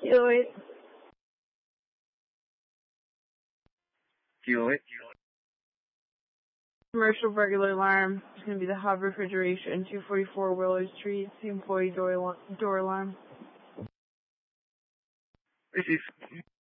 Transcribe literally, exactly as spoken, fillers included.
Kilo eight. Kilo eight. Commercial regular alarm. It's going to be the Hub Refrigeration, two forty-four Willow Street. It's the employee door, door alarm. Receive.